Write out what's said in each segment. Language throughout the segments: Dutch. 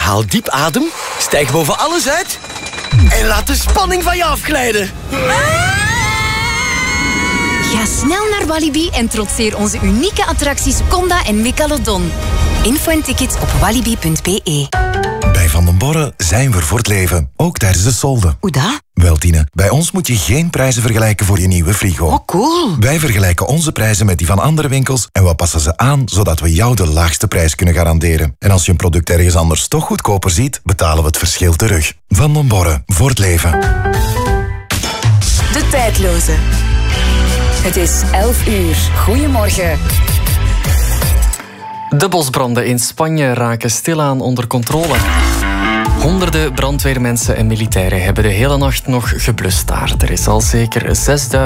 Haal diep adem, stijg boven alles uit en laat de spanning van je afglijden. Ga snel naar Walibi en trotseer onze unieke attracties Conda en Megalodon. Info en tickets op walibi.be. Bij Van den Borre zijn we voor het leven, ook tijdens de solden. Hoe dat? Wel, Tine, bij ons moet je geen prijzen vergelijken voor je nieuwe frigo. Oh, cool. Wij vergelijken onze prijzen met die van andere winkels en we passen ze aan, zodat we jou de laagste prijs kunnen garanderen. En als je een product ergens anders toch goedkoper ziet, betalen we het verschil terug. Van den Borre, voor het leven. De tijdloze. Het is 11 uur. Goedemorgen. De bosbranden in Spanje raken stilaan onder controle. Honderden brandweermensen en militairen hebben de hele nacht nog geblust daar. Er is al zeker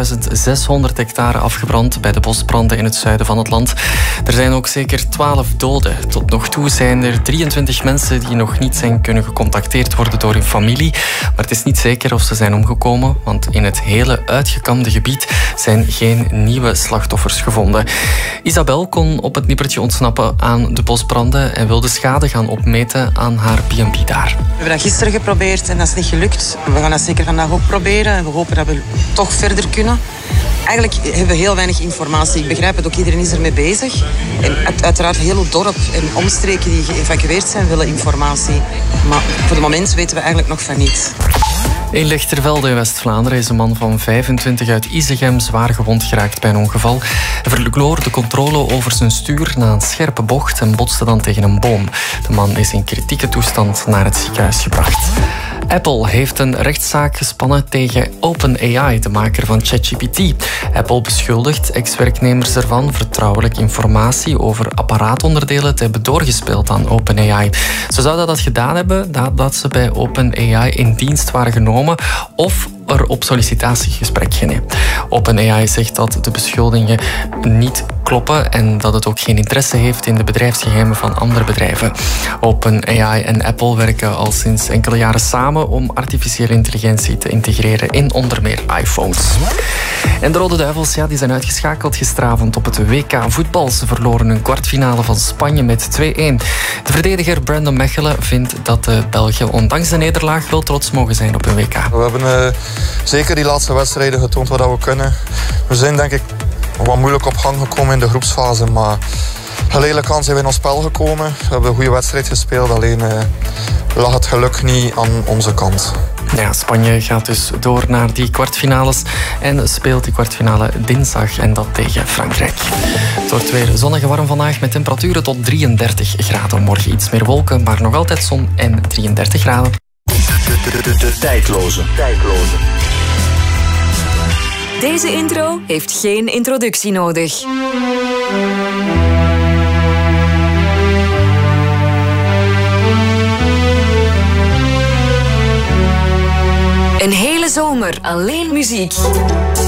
6.600 hectare afgebrand bij de bosbranden in het zuiden van het land. Er zijn ook zeker 12 doden. Tot nog toe zijn er 23 mensen die nog niet zijn kunnen gecontacteerd worden door hun familie. Maar het is niet zeker of ze zijn omgekomen, want in het hele uitgekamde gebied zijn geen nieuwe slachtoffers gevonden. Isabel kon op het nippertje ontsnappen aan de bosbranden en wil de schade gaan opmeten aan haar B&B daar. We hebben dat gisteren geprobeerd en dat is niet gelukt. We gaan dat zeker vandaag ook proberen en we hopen dat we toch verder kunnen. Eigenlijk hebben we heel weinig informatie. Ik begrijp het ook, iedereen is ermee bezig. En uiteraard heel het dorp en omstreken die geëvacueerd zijn willen informatie. Maar voor het moment weten we eigenlijk nog van niets. In Lichtervelde in West-Vlaanderen is een man van 25 uit Isegem zwaar gewond geraakt bij een ongeval. Hij verloor de controle over zijn stuur na een scherpe bocht en botste dan tegen een boom. De man is in kritieke toestand naar het ziekenhuis gebracht. Apple heeft een rechtszaak gespannen tegen OpenAI, de maker van ChatGPT. Apple beschuldigt ex-werknemers ervan vertrouwelijke informatie over apparaatonderdelen te hebben doorgespeeld aan OpenAI. Ze zouden dat gedaan hebben nadat ze bij OpenAI in dienst waren genomen of er op sollicitatiegesprek gingen. OpenAI zegt dat de beschuldigingen niet kloppen en dat het ook geen interesse heeft in de bedrijfsgeheimen van andere bedrijven. OpenAI en Apple werken al sinds enkele jaren samen om artificiële intelligentie te integreren in onder meer iPhones. En de Rode Duivels die zijn uitgeschakeld gisteravond op het WK voetbal. Ze verloren een kwartfinale van Spanje met 2-1. De verdediger Brandon Mechelen vindt dat de Belgen ondanks de nederlaag wel trots mogen zijn op hun WK. We hebben zeker die laatste wedstrijden getoond wat we kunnen. We zijn denk ik wat moeilijk op gang gekomen in de groepsfase, maar geleidelijk aan zijn we in ons spel gekomen. We hebben een goede wedstrijd gespeeld, alleen lag het geluk niet aan onze kant. Ja, Spanje gaat dus door naar die kwartfinales en speelt die kwartfinale dinsdag en dat tegen Frankrijk. Het wordt weer zonnig en warm vandaag met temperaturen tot 33 graden. Morgen iets meer wolken, maar nog altijd zon en 33 graden. De tijdloze. Deze intro heeft geen introductie nodig. Een hele zomer alleen muziek.